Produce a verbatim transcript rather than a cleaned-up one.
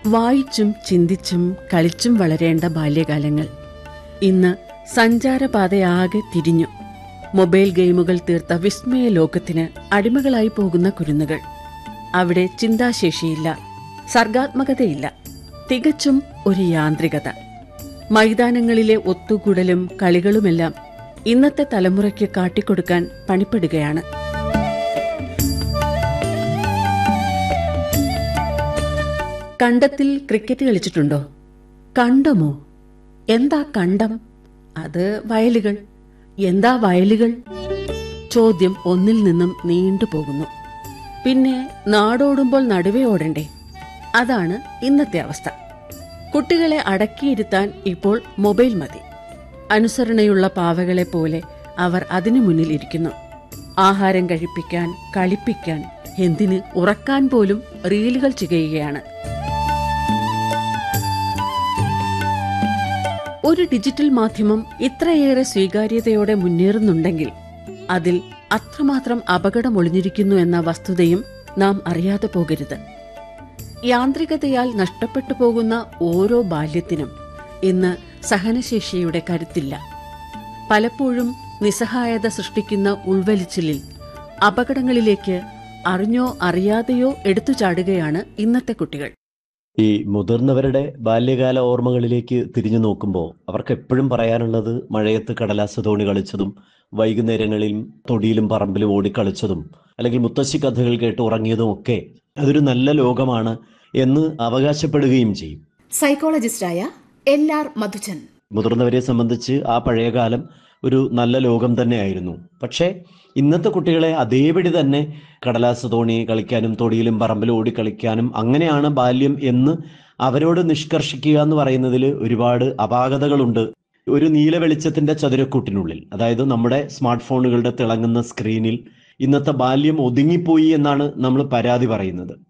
വായിച്ചും ചിന്തിച്ചും കളിച്ചും വളരേണ്ട ബാല്യകാലങ്ങൾ ഇന്ന് സഞ്ചാരപാതയാകെ തിരിഞ്ഞു. മൊബൈൽ ഗെയിമുകൾ തീർത്ത വിസ്മയ ലോകത്തിന് അടിമകളായി പോകുന്ന കുരുന്നുകൾ. അവിടെ ചിന്താശേഷിയില്ല, സർഗാത്മകതയില്ല, തികച്ചും ഒരു യാന്ത്രികത. മൈതാനങ്ങളിലെ ഒത്തുകൂടലും കളികളുമെല്ലാം ഇന്നത്തെ തലമുറയ്ക്ക് കാട്ടിക്കൊടുക്കാൻ പണിപ്പെടുകയാണ്. കണ്ടത്തിൽ ക്രിക്കറ്റ് കളിച്ചിട്ടുണ്ടോ? കണ്ടമോ? എന്താ കണ്ടം? അത് വയലുകൾ. എന്താ വയലുകൾ? ചോദ്യം ഒന്നിൽ നിന്നും നീണ്ടുപോകുന്നു. പിന്നെ നാടോടുമ്പോൾ നടുവേ ഓടണ്ടേ? അതാണ് ഇന്നത്തെ അവസ്ഥ. കുട്ടികളെ അടക്കിയിരുത്താൻ ഇപ്പോൾ മൊബൈൽ മതി. അനുസരണയുള്ള പാവകളെ പോലെ അവർ അതിനു മുന്നിൽ ഇരിക്കുന്നു. ആഹാരം കഴിപ്പിക്കാൻ, കളിപ്പിക്കാൻ, എന്തിന് ഉറക്കാൻ പോലും റീലുകൾ ചെയ്യുകയാണ്. ഒരു ഡിജിറ്റൽ മാധ്യമം ഇത്രയേറെ സ്വീകാര്യതയോടെ മുന്നേറുന്നുണ്ടെങ്കിൽ അതിൽ അത്രമാത്രം അപകടം ഒളിഞ്ഞിരിക്കുന്നു എന്ന വസ്തുതയും നാം അറിയാതെ പോകരുത്. യാന്ത്രികതയാൽ നഷ്ടപ്പെട്ടു പോകുന്ന ഓരോ ബാല്യത്തിനും ഇന്ന് സഹനശേഷിയുടെ കരുത്തില്ല. പലപ്പോഴും നിസ്സഹായത സൃഷ്ടിക്കുന്ന ഉൾവലിച്ചിലിൽ അപകടങ്ങളിലേക്ക് അറിഞ്ഞോ അറിയാതെയോ എടുത്തു ചാടുകയാണ് ഇന്നത്തെ കുട്ടികൾ. ഈ മുതിർന്നവരുടെ ബാല്യകാല ഓർമ്മകളിലേക്ക് തിരിഞ്ഞു നോക്കുമ്പോൾ അവർക്ക് എപ്പോഴും പറയാനുള്ളത് മഴയത്ത് കടലാസ് തോണി കളിച്ചതും വൈകുന്നേരങ്ങളിൽ തൊടിയിലും പറമ്പിലും ഓടിക്കളിച്ചതും അല്ലെങ്കിൽ മുത്തശ്ശി കഥകൾ കേട്ട് ഉറങ്ങിയതും ഒക്കെ അതൊരു നല്ല ലോകമാണ് എന്ന് അവകാശപ്പെടുകയും ചെയ്യും. സൈക്കോളജിസ്റ്റായ എൽ ആർ മധുചൻ. മുതിർന്നവരെ സംബന്ധിച്ച് ആ പഴയകാലം ഒരു നല്ല ലോകം തന്നെയായിരുന്നു. പക്ഷേ ഇന്നത്തെ കുട്ടികളെ അതേപടി തന്നെ കടലാസ് തോണി കളിക്കാനും തൊടിയിലും പറമ്പിലും ഓടിക്കളിക്കാനും അങ്ങനെയാണ് ബാല്യം എന്ന് അവരോട് നിഷ്കർഷിക്കുക എന്ന് പറയുന്നതിൽ ഒരുപാട് അപാകതകളുണ്ട്. ഒരു നീല വെളിച്ചത്തിന്റെ ചതുരക്കൂട്ടിനുള്ളിൽ, അതായത് നമ്മുടെ സ്മാർട്ട് ഫോണുകളുടെ തിളങ്ങുന്ന സ്ക്രീനിൽ ഇന്നത്തെ ബാല്യം ഒതുങ്ങിപ്പോയി എന്നാണ് നമ്മൾ പരാതി പറയുന്നത്.